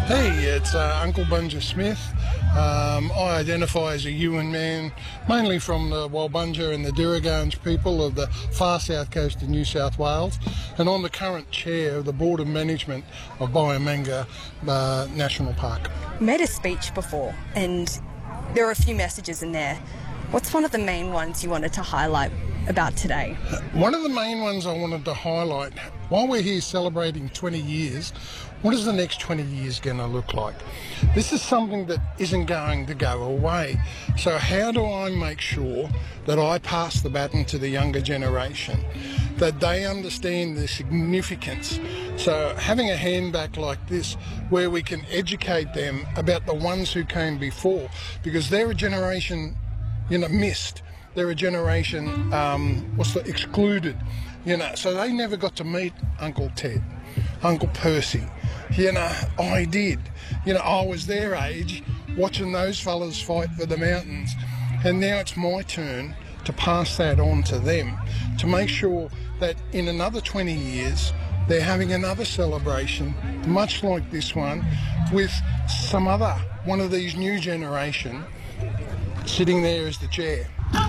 Hey, it's Uncle Bunja Smith. I identify as a Yuin man, mainly from the Walbunja and the Dirriganj people of the far south coast of New South Wales, and I'm the current chair of the Board of Management of Byamanga National Park. Made a speech before, and there are a few messages in there. What's one of the main ones you wanted to highlight about today? One of the main ones I wanted to highlight, while we're here celebrating 20 years, what is the next 20 years going to look like? This is something that isn't going to go away. So how do I make sure that I pass the baton to the younger generation, that they understand the significance? So having a handback like this where we can educate them about the ones who came before, because they're a generation, missed. They're a generation, excluded, so they never got to meet Uncle Ted, Uncle Percy. I did. I was their age watching those fellas fight for the mountains. And now it's my turn to pass that on to them, to make sure that in another 20 years, they're having another celebration, much like this one, with one of these new generation sitting there as the chair.